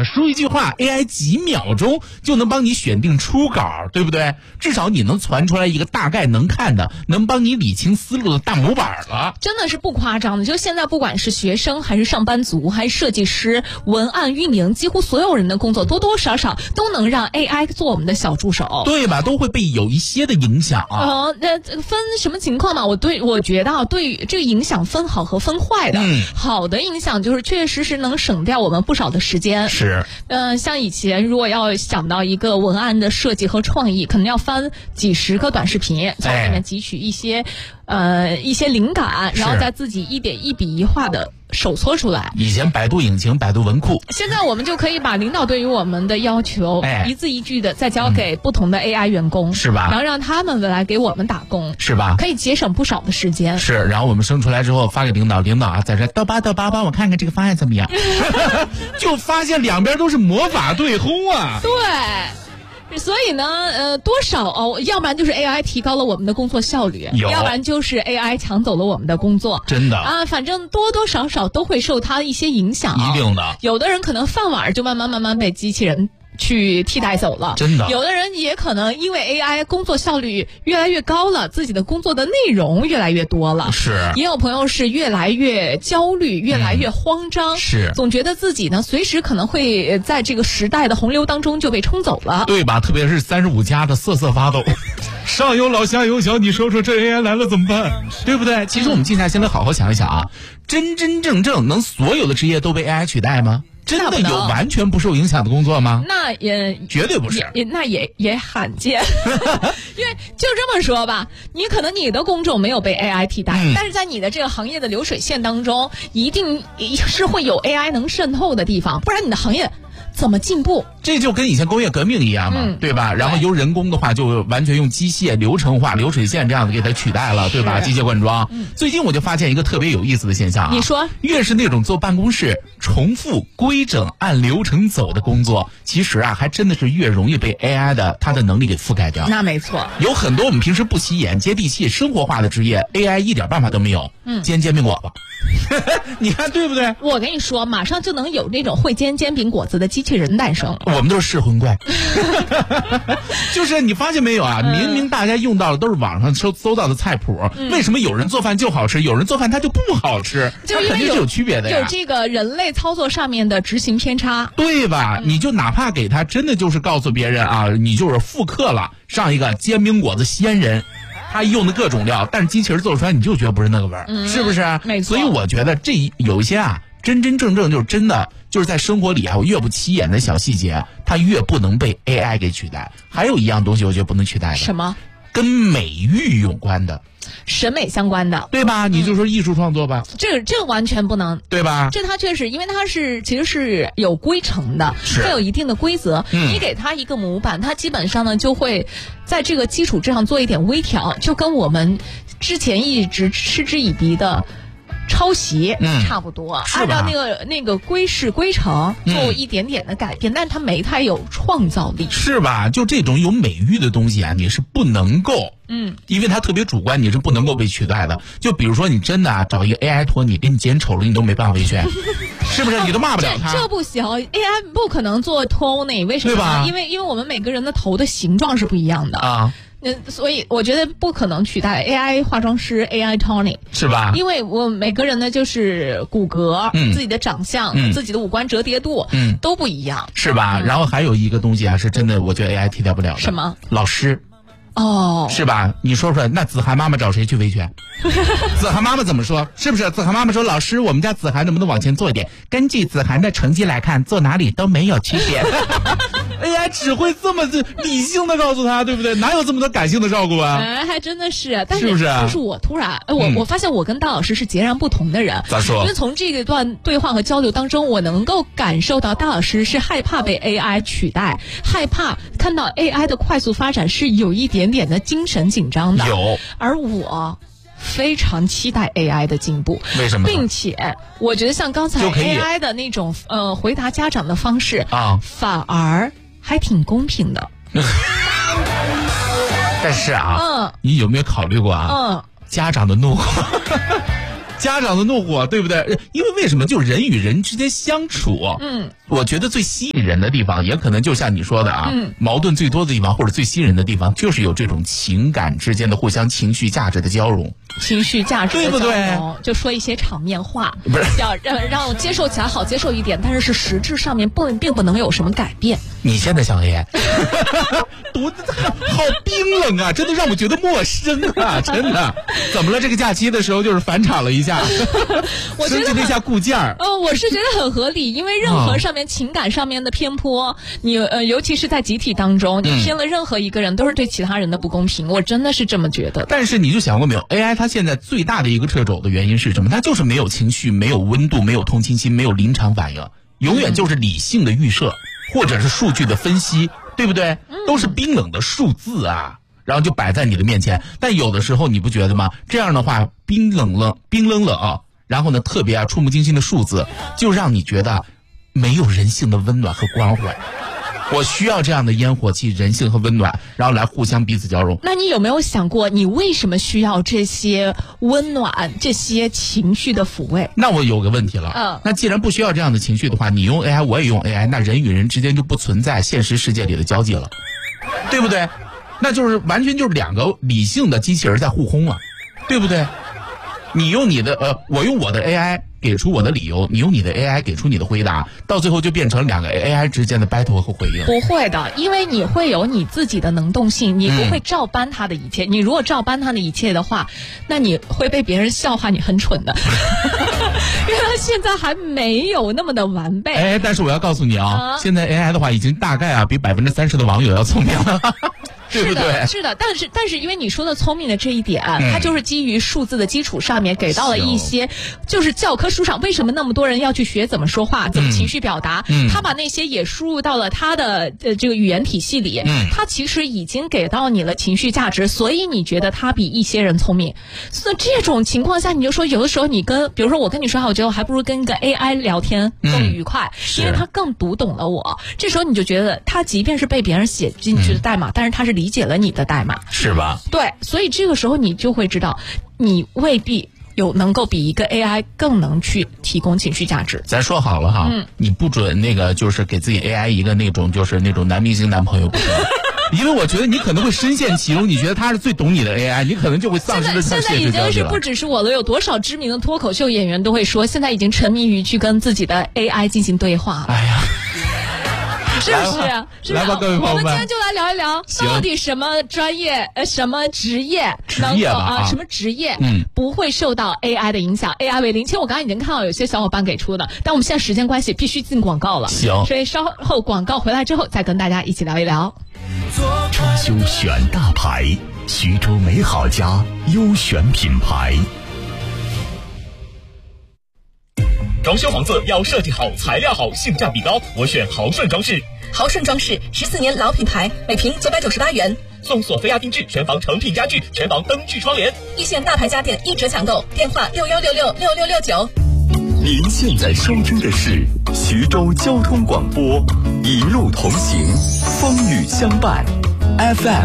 了，输一句话 AI 几秒钟就能帮你选定初稿，对不对？至少你能传出来一个大概能看的，能帮你理清思路的大模板了。 真的是不夸张的，就现在不管是学生还是上班族还是设计师、文案运营，几乎所有人的工作多多少少都能让 AI 做我们的小助手， 对吧？都会被有一些的影响啊。 分什么情况嘛？我觉得对于这个影响分好和分坏的。好的影响就是确实是能省掉我们不少的时间。 是。 像以前如果要想到一个文案的设计和创意，可能要翻几十个短视频，从里面汲取一些灵感，然后再自己一笔一画的手搓出来。 以前百度引擎、百度文库， 现在我们就可以把领导对于我们的要求一字一句的再交给不同的 AI 员工， 是吧？ 然后让他们来给我们打工， 是吧？ 可以节省不少的时间。 是，然后我们生出来之后发给领导，领导啊在这刀疤帮我看看这个方案怎么样，就发现两边都是魔法对轰啊。 对。所以呢，多少要不然就是 AI 提高了我们的工作效率，要不然就是 AI 抢走了我们的工作。 真的啊，反正多多少少都会受它一些影响。 一定的。 有的人可能饭碗就慢慢被机器人去替代走了， 真的。 有的人也可能因为 AI 工作效率越来越高了，自己的工作的内容越来越多了。 是。 也有朋友是越来越焦虑，越来越慌张， 是。 总觉得自己呢随时可能会在这个时代的洪流当中就被冲走了。 对吧？特别是35+的瑟瑟发抖。上有老下有小，你说这 AI 来了怎么办？对不对？其实我们静下心来好好想一想啊，真正能所有的职业都被 AI 取代吗？真的有完全不受影响的工作吗？ 那也绝对不是， 那也罕见。因为就这么说吧，你可能你的工种没有被 AI 替代，但是在你的这个行业的流水线当中，一定是会有 AI 能渗透的地方，不然你的行业怎么进步？ 这就跟以前工业革命一样嘛，对吧？然后由人工的话，就完全用机械流程化、流水线这样子给它取代了，对吧？机械灌装。最近我就发现一个特别有意思的现象啊， 你说， 越是那种坐办公室重复规整按流程走的工作，其实啊，还真的是越容易被 AI 的它的能力给覆盖掉。 那没错， 有很多我们平时不起眼、接地气、生活化的职业 ，AI 一点办法都没有。煎煎饼果子，你看对不对？ 我跟你说，马上就能有那种会煎煎饼果子的机器人诞生。 我们都是噬魂怪。就是你发现没有啊？明明大家用到的都是网上搜到的菜谱，为什么有人做饭就好吃，有人做饭它就不好吃？它肯定是有区别的呀。 有这个人类操作上面的执行偏差， 对吧？你就哪怕给他真的就是告诉别人啊，你就是复刻了上一个煎饼果子仙人。他用的各种料，但是机器人做出来你就觉得不是那个味儿，是不是？ 没错。 所以我觉得这有一些啊，真正就是真的就是在生活里啊，我越不起眼的小细节，它越不能被 AI 给取代。还有一样东西我觉得不能取代的， 什么？ 跟美育有关的。 审美相关的， 对吧？你就说艺术创作吧， 这完全不能， 对吧？ 这它确实，因为它其实是有规程的，它有一定的规则。你给它一个模板，它基本上呢就会在这个基础之上做一点微调，就跟我们之前一直嗤之以鼻的抄袭差不多，按照那个规式规程做一点点的改变，但是它没太有创造力， 是吧？就这种有美育的东西啊，你是不能够，因为它特别主观，你是不能够被取代的。就比如说你真的啊，找一个 AI 托你，给你剪丑了，你都没办法维权，是不是？你都骂不了他。 这不行 ，AI 不可能做 Tony， 为什么呢？因为我们每个人的头的形状是不一样的啊。所以我觉得不可能取代 AI 化妆师 AI Tony， 是吧？ 因为我每个人呢就是骨骼、自己的长相、自己的五官折叠度都不一样， 是吧？然后还有一个东西啊，是真的，我觉得 AI 替代不了的。 什么？ 老师。 哦， 是吧？你说出来，那子涵妈妈找谁去维权？子涵妈妈怎么说？是不是？子涵妈妈说：“老师，我们家子涵能不能往前坐一点？根据子涵的成绩来看，坐哪里都没有区别。”AI 只会这么理性的告诉他，对不对？哪有这么多感性的照顾啊？ 还真的是，但是是不是？ 就是我突然，我发现我跟大老师是截然不同的人。 咋说？ 因为从这一段对话和交流当中，我能够感受到大老师是害怕被 AI 取代，害怕看到 AI 的快速发展是有一点点的精神紧张的。 有， 而我非常期待 AI 的进步。 为什么？ 并且我觉得像刚才 AI 的那种回答家长的方式啊， 反而还挺公平的。 但是啊，你有没有考虑过啊？家长的怒火。 家长的怒火，对不对？因为为什么？就人与人之间相处，我觉得最吸引人的地方，也可能就像你说的啊，矛盾最多的地方或者最吸引人的地方，就是有这种情感之间的互相情绪价值的交融。 情绪价值的对不对？ 就说一些场面话， 不是要让我接受起来好接受一点，但是实质上面并不能有什么改变。 你现在想 AI， 多好冰冷啊，真的让我觉得陌生啊，真的。怎么了？这个假期的时候就是返场了一下，升级了一下固件儿。 我是觉得很合理，因为任何上面情感上面的偏颇，你尤其是在集体当中，你偏了任何一个人，都是对其他人的不公平。我真的是这么觉得。 但是你就想过没有 ，AI 它现在最大的一个掣肘的原因是什么？它就是没有情绪，没有温度，没有同情心，没有临场反应，永远就是理性的预设或者是数据的分析，对不对？都是冰冷的数字啊，然后就摆在你的面前。但有的时候你不觉得吗？这样的话，冰冷了啊，然后呢，特别触目惊心的数字，就让你觉得没有人性的温暖和关怀。我需要这样的烟火气、人性和温暖，然后来互相彼此交融。 那你有没有想过，你为什么需要这些温暖、这些情绪的抚慰？ 那我有个问题了，那既然不需要这样的情绪的话，你用 AI， 我也用 AI， 那人与人之间就不存在现实世界里的交际了，对不对？那就是完全就是两个理性的机器人在互轰啊，对不对？你用你的我用我的 AI 给出我的理由，你用你的 AI 给出你的回答，到最后就变成两个 AI 之间的 battle 和回应。 不会的，因为你会有你自己的能动性，你不会照搬他的一切。你如果照搬他的一切的话，那你会被别人笑话你很蠢的，因为他现在还没有那么的完备。 但是我要告诉你啊，现在 AI 的话已经大概比30%的网友要聪明了。对不对？ 是的，但是因为你说的聪明的这一点，它就是基于数字的基础上面给到了一些，就是教科书上为什么那么多人要去学怎么说话、怎么情绪表达，他把那些也输入到了他的这个语言体系里，他其实已经给到你了情绪价值，所以你觉得他比一些人聪明。所以这种情况下，你就说有的时候你比如说我跟你说话，我觉得我还不如跟一个 AI 聊天更愉快，因为他更读懂了我。这时候你就觉得他即便是被别人写进去的代码，但是他是理解了你的代码， 是吧？ 对，所以这个时候你就会知道，你未必能够比一个 AI 更能去提供情绪价值。 咱说好了哈，你不准那个就是给自己 AI 一个那种就是那种男明星男朋友不行。因为我觉得你可能会深陷其中，你觉得他是最懂你的 AI， 你可能就会丧失了现在已经是不只是我了，有多少知名的脱口秀演员都会说，现在已经沉迷于去跟自己的 AI 进行对话。 哎呀。 是不是？ 来吧，各位朋友们， 我们今天就来聊一聊，到底什么专业、什么职业能够什么职业不会受到 AI 的影响 ？AI 为零。其实我刚刚已经看到有些小伙伴给出的，但我们现在时间关系必须进广告了， 行， 所以稍后广告回来之后再跟大家一起聊一聊。 装修选大牌，徐州美好家优选品牌。 装修房子要设计好、材料好、性价比高，我选豪顺装饰。 豪顺装饰14年老品牌，每平998元， 送索菲亚定制全房成品家具、全房灯具窗帘， 一线大牌家电1折抢购，电话61666669。 您现在收听的是徐州交通广播，一路同行，风雨相伴 ，FM